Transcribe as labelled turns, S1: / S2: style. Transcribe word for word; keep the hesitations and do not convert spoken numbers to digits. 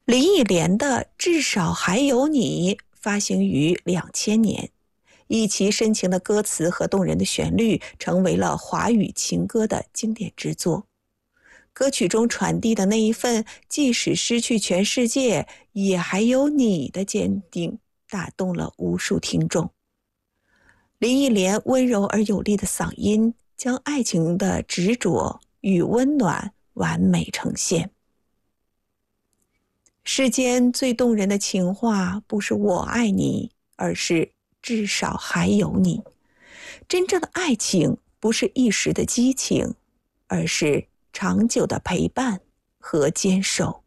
S1: 林忆莲的《至少还有你》发行于两千年，以其深情的歌词和动人的旋律，成为了华语情歌的经典之作。歌曲中传递的那一份即使失去全世界，也还有你的坚定，打动了无数听众。林忆莲温柔而有力的嗓音，将爱情的执着与温暖完美呈现。世间最动人的情话，不是我爱你，而是至少还有你。真正的爱情，不是一时的激情，而是长久的陪伴和坚守。